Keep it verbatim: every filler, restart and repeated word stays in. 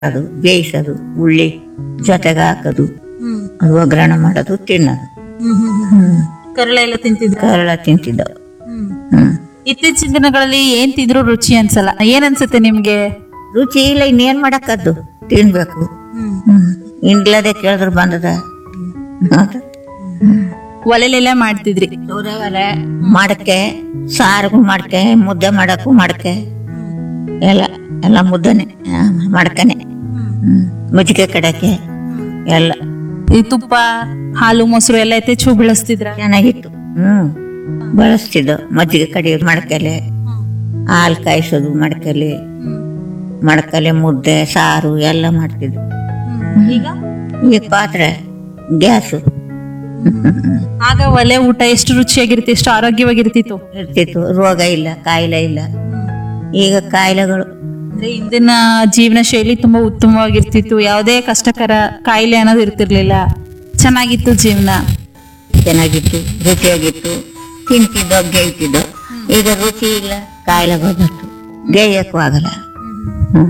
ಅದು ಬೇಯಿಸೋದು, ಉಳ್ಳಿ ಜೊತೆಗೆ ಹಾಕೋದು, ಹ್ಮ್ ಅದು ಒಗ್ಗರಣೆ ಮಾಡೋದು, ತಿನ್ನೋದು. ಹ್ಮ್ ಹ್ಮ್ ಹ್ಮ್ ಕರಳ ಎಲ್ಲ ತಿಂತಿದ್ರ ಕರಳ ತಿಂತಿದ್ದವು. ಹ್ಮ್ ಹ್ಮ್ ಇತ್ತೀಚಿನ ದಿನಗಳಲ್ಲಿ ಏನ್ ತಿಂದ್ರು ರುಚಿ ಅನ್ಸಲ್ಲ. ಏನ್ ಅನ್ಸುತ್ತೆ ನಿಮ್ಗೆ? ರುಚಿ ಇಲ್ಲ, ಇನ್ನೇನ್ ಮಾಡಕ್ಕದ್ದು, ತಿನ್ಬೇಕು. ಹ್ಮ್ ಹ್ಮ್ ಇಂಡ್ಲದೆ ಕೇಳಿದ್ರು ಬಂದದ. ಒಲೆಲೆಲ್ಲ ಮಾಡ್ತಿದ್ರಿ? ಸೌದೆ ಒಲೆ, ಮಡಕೆ, ಸಾರಿಗೂ ಮಡಕೆ, ಮುದ್ದೆ ಮಾಡಕ್ಕೂ ಮಡಕೆ, ಎಲ್ಲ ಎಲ್ಲ ಮುದ್ದನೆ, ಆ, ಮಡಕೆನೆ. ಹ್ಮ್ ಮಜ್ಜಿಗೆ ಕಡಕ್ಕೆ ಎಲ್ಲ ಈ ತುಪ್ಪ, ಹಾಲು, ಮೊಸರು ಎಲ್ಲ ಯಥೇಚ್ಛವಾಗಿ ಬೆಳೆಸ್ತಿದ್ರ? ಚೆನ್ನಾಗಿತ್ತು. ಹ್ಮ್ ಬಳಸ್ತಿದ್ದು ಮಜ್ಜಿಗೆ ಕಡಿ ಮಡಕೆಲೆ, ಹಾಲು ಕಾಯಿಸೋದು ಮಡಕೆಲೆ, ಮಡಕೆಲೆ ಮುದ್ದೆ ಸಾರು ಎಲ್ಲ ಮಾಡ್ತಿದ್ವು. ಈಗ ಈಗ ಪಾತ್ರೆ, ಗ್ಯಾಸು ಆಗ ಒಲೆ ಊಟ ಎಷ್ಟು ರುಚಿಯಾಗಿರ್ತಿ, ಎಷ್ಟು ಆರೋಗ್ಯವಾಗಿರ್ತಿತ್ತು. ಇರ್ತಿತ್ತು. ರೋಗ ಇಲ್ಲ, ಕಾಯಿಲೆ ಇಲ್ಲ. ಈಗ ಕಾಯಿಲೆಗಳು. ಅಂದ್ರೆ ಇಂದಿನ ಜೀವನ ಶೈಲಿ ತುಂಬಾ ಉತ್ತಮವಾಗಿರ್ತಿತ್ತು. ಯಾವುದೇ ಕಷ್ಟಕರ ಕಾಯಿಲೆ ಅನ್ನೋದು ಇರ್ತಿರ್ಲಿಲ್ಲ. ಚೆನ್ನಾಗಿತ್ತು ಜೀವನ. ಚೆನ್ನಾಗಿತ್ತು, ರುಚಿಯಾಗಿತ್ತು. ತಿಂತಿದ್ದೋ ಗೇಯ್ತಿದ್ದೋ. ಈಗ ರುಚಿ ಇಲ್ಲ, ಕಾಯಿಲೆಗಳು ಬಂತು, ಗೇಯಕ್ಕೂ ಆಗಲ್ಲ.